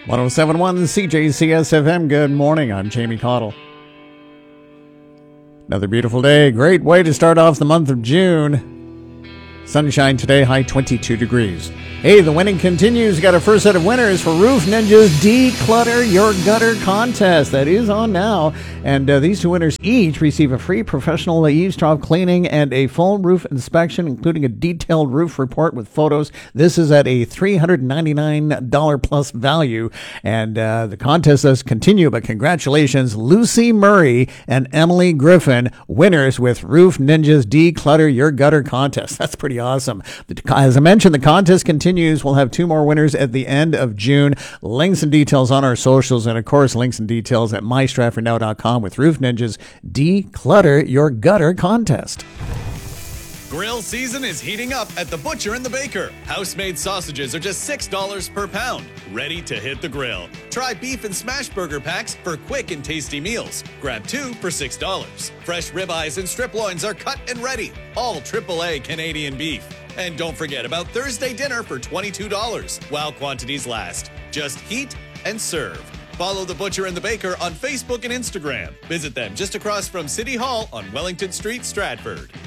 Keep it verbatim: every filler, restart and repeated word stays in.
one oh seven point one C J C S F M. Good morning. I'm Jamie Cottle. Another beautiful day. Great way to start off the month of June. Sunshine today, high twenty-two degrees. Hey, the winning continues. We got our first set of winners for Roof Ninja's Declutter Your Gutter contest. That is on now. And uh, these two winners each receive a free professional eavesdrop cleaning and a full roof inspection, including a detailed roof report with photos. This is at a three hundred ninety-nine dollars plus value. And uh, the contest does continue, but congratulations, Lucy Murray and Emily Griffin, winners with Roof Ninja's Declutter Your Gutter contest. That's pretty awesome. As I mentioned, the contest continues. We'll have two more winners at the end of June. Links and details on our socials, and of course, links and details at my stratford now dot com with Roof Ninja's Declutter Your Gutter contest. Grill season is heating up at the Butcher and the Baker. House-made sausages are just six dollars per pound. Ready to hit the grill. Try beef and smash burger packs for quick and tasty meals. Grab two for six dollars. Fresh ribeyes and strip loins are cut and ready. All triple A Canadian beef. And don't forget about Thursday dinner for twenty-two dollars while quantities last. Just heat and serve. Follow the Butcher and the Baker on Facebook and Instagram. Visit them just across from City Hall on Wellington Street, Stratford.